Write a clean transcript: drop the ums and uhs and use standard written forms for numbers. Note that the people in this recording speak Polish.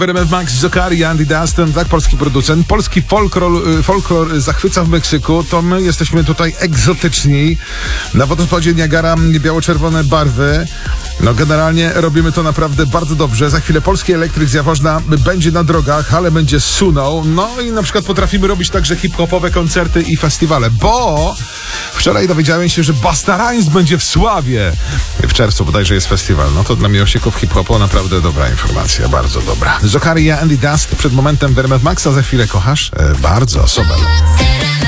RMF Max, Zokari, Andy Dustin, tak, polski producent. Polski folklor zachwyca w Meksyku, to my jesteśmy tutaj egzotyczni. Na wodospadzie Niagara biało-czerwone barwy. No generalnie robimy to naprawdę bardzo dobrze. Za chwilę polski elektryk z Jaworzna będzie na drogach, ale będzie sunął. No i na przykład potrafimy robić także hip-hopowe koncerty i festiwale, bo wczoraj dowiedziałem się, że Busta Rhymes będzie w Sławie. W czerwcu bodajże jest festiwal. No to dla miłośników hip-hopu naprawdę dobra informacja, bardzo dobra. Zokari, Andy Dust przed momentem w RMF Maxa, za chwilę kochasz? Bardzo, Sobel.